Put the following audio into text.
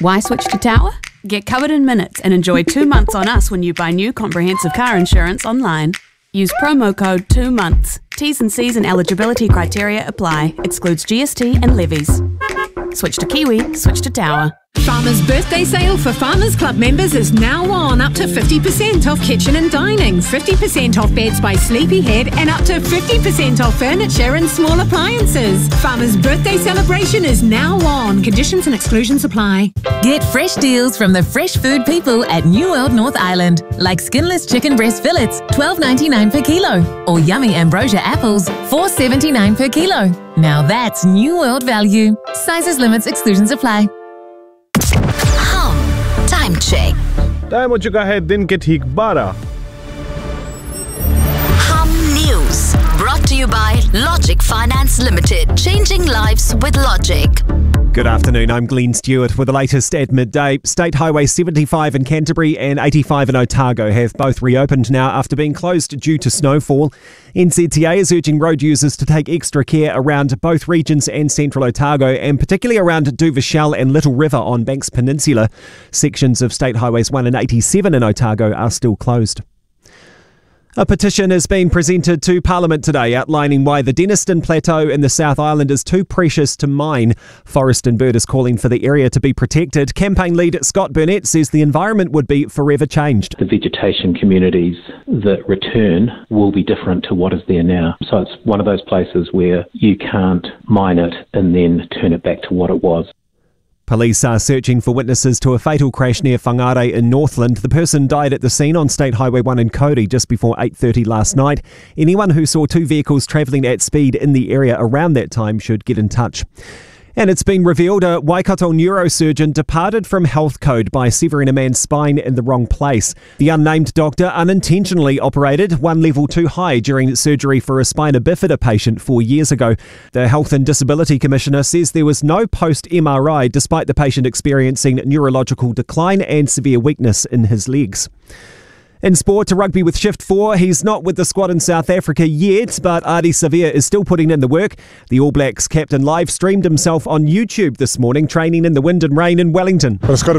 Why switch to Tower? Get covered in minutes and enjoy 2 months on us when you buy new comprehensive car insurance online. Use promo code 2months. T's and C's and eligibility criteria apply. Excludes GST and levies. Switch to Kiwi, switch to Tower. Farmers' birthday sale for Farmers Club members is now on. Up to 50% off kitchen and dining, 50% off beds by Sleepyhead, and up to 50% off furniture and small appliances. Farmers' birthday celebration is now on. Conditions and exclusions apply. Get fresh deals from the fresh food people at New World North Island, like skinless chicken breast fillets, $12.99 per kilo, or yummy ambrosia apples, $4.79 per kilo. Now that's New World value. Sizes, limits, exclusions apply. Time check. Time हो चुका है दिन के ठीक 12। Hum News. Brought to you by Logic Finance Limited. Changing lives with Logic. Good afternoon, I'm Glenn Stewart with the latest at midday. State Highway 75 in Canterbury and 85 in Otago have both reopened now after being closed due to snowfall. NZTA is urging road users to take extra care around both regions and central Otago, and particularly around Duvashell and Little River on Banks Peninsula. Sections of State Highways 1 and 87 in Otago are still closed. A petition has been presented to Parliament today outlining why the Denniston Plateau in the South Island is too precious to mine. Forest and Bird is calling for the area to be protected. Campaign lead Scott Burnett says the environment would be forever changed. The vegetation communities that return will be different to what is there now. So it's one of those places where you can't mine it and then turn it back to what it was. Police are searching for witnesses to a fatal crash near Whangare in Northland. The person died at the scene on State Highway 1 in Cody just before 8:30 last night. Anyone who saw two vehicles travelling at speed in the area around that time should get in touch. And it's been revealed a Waikato neurosurgeon departed from health code by severing a man's spine in the wrong place. The unnamed doctor unintentionally operated one level too high during surgery for a spina bifida patient 4 years ago. The Health and Disability Commissioner says there was no post-MRI despite the patient experiencing neurological decline and severe weakness in his legs. In sport, to rugby with Shift 4, he's not with the squad in South Africa yet, but Ardie Savea is still putting in the work. The All Blacks captain live streamed himself on YouTube this morning, training in the wind and rain in Wellington. But it's got to